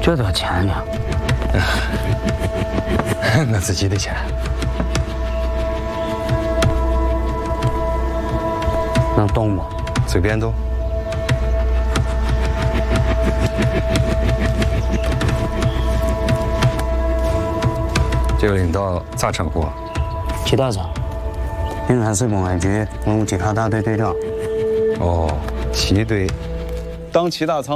这多少钱呀？ 我自己的钱。 能动吗？ 随便动。这位领导咋称呼？ 齐大长，云南市公安局文物稽查大队队长。 哦，齐队。 当齐大仓